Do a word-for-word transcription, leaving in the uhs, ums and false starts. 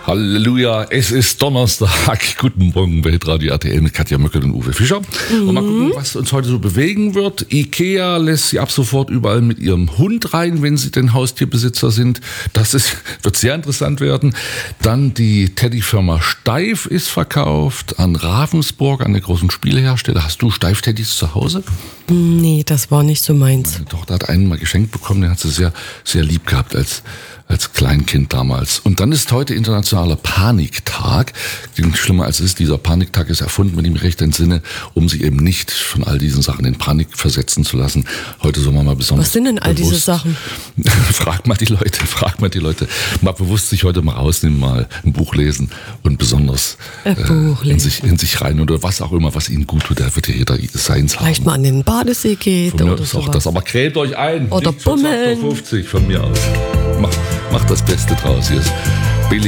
Halleluja, es ist Donnerstag. Guten Morgen bei Radio R T L mit Katja Möckel und Uwe Fischer. Mhm. Und mal gucken, was uns heute so bewegen wird. Ikea lässt sie ab sofort überall mit ihrem Hund rein, wenn sie denn Haustierbesitzer sind. Das ist, wird sehr interessant werden. Dann die Teddyfirma Steif ist verkauft an Ravensburg, an der großen Spielehersteller. Hast du Steif-Teddys zu Hause? Nee, das war nicht so meins. Meine Tochter hat einen mal geschenkt bekommen, den hat sie sehr, sehr lieb gehabt als als Kleinkind damals. Und dann ist heute internationaler Paniktag. Klingt schlimmer als es ist. Dieser Paniktag ist erfunden, wenn ich mich recht entsinne, um sich eben nicht von all diesen Sachen in Panik versetzen zu lassen. Heute soll man mal besonders Was sind denn all bewusst, diese Sachen? frag mal die Leute, frag mal die Leute. Mal bewusst sich heute mal rausnehmen, mal ein Buch lesen und besonders ein Buch äh, in, sich, in sich rein oder was auch immer, was ihnen gut tut. Da wird ja jeder seins haben. Vielleicht mal an den Badesee geht von mir oder ist auch sowas. das. Aber gräbt euch ein. Oder Nicht für bummeln. fünfzig von mir aus. Macht, macht das Beste draus. Hier ist